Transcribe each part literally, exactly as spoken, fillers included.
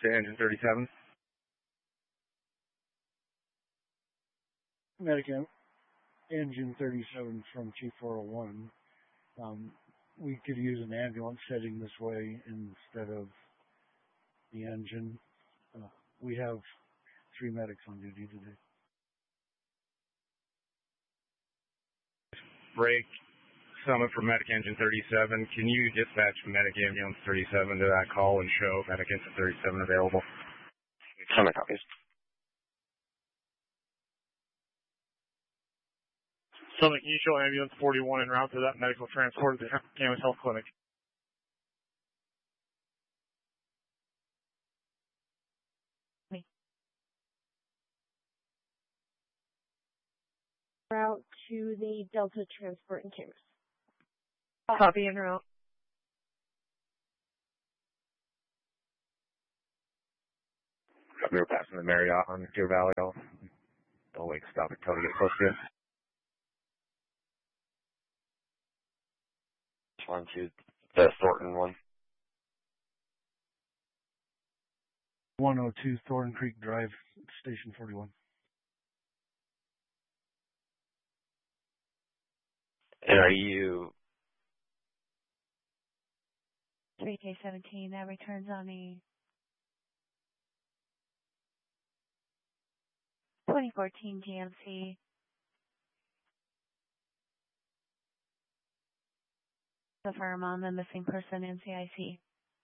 to engine thirty-seven. Medic engine thirty-seven from Chief four oh one. Um, we could use an ambulance heading this way instead of the engine. Uh, we have three medics on duty today. Break Summit for Medic Engine thirty-seven. Can you dispatch Medic Ambulance thirty-seven to that call and show Medic Engine thirty-seven available? Summit copies. Summit, can you show Ambulance forty-one en route to that medical transport at the Camas Health Clinic? Route to the Delta Transport in Camas. Copy en route. We were passing the Marriott on Deer Valley. I'll, I'll wait to stop it until we get close to it. One to the Thornton one. one oh two Thornton Creek Drive, Station forty-one. And are you... three K seventeen, that returns on a twenty fourteen G M C. The firm on the missing person in C I C.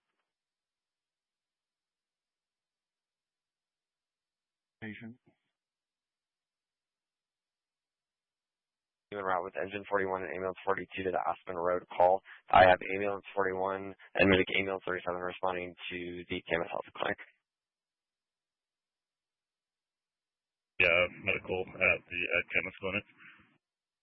Patient. En route with Engine forty-one and Ambulance forty-two to the Aspen Road call. I have Ambulance forty-one and Medic Ambulance thirty-seven responding to the Camas Health Clinic. Yeah, medical at the at Camas Clinic.